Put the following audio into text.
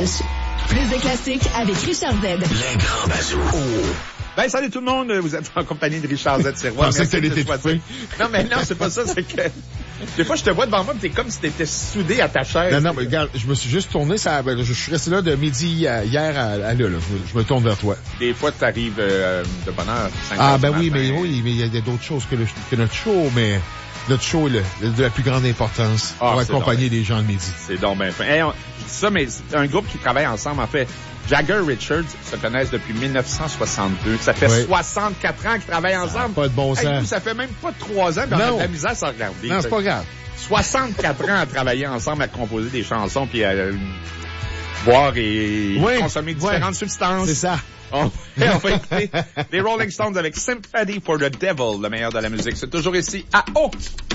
Walsh. Plus de classiques avec Richard Z. Les grands bazous. Ben, salut tout le monde, vous êtes en compagnie de Richard Z. Sirois. Je pensais que t'allais t'étouffer. Non, mais non, c'est pas ça, c'est que... Des fois, je te vois devant moi, mais t'es comme si t'étais soudé à ta chaise. Non, mais regarde, je me suis juste tourné, je suis resté là de midi hier à là. Je me tourne vers toi. Des fois, t'arrives de bonne heure, 5 Ah, heures ben du oui, matin. mais il y a d'autres choses que notre show, mais notre show est de la plus grande importance pour accompagner les gens le midi. C'est donc bien fin. Hey, je dis ça, mais c'est un groupe qui travaille ensemble, en fait. Jagger Richards se connaissent depuis 1962. Ça fait 64 ans qu'ils travaillent ensemble. Pas de bon sens. Hey, ça fait même pas 3 ans, puis on a de la misère à s'en regarder. Non, c'est pas grave. 64 ans à travailler ensemble, à composer des chansons, puis à boire et consommer différentes substances. C'est ça. On va écouter les Rolling Stones avec Sympathy for the Devil, le meilleur de la musique. C'est toujours ici à O.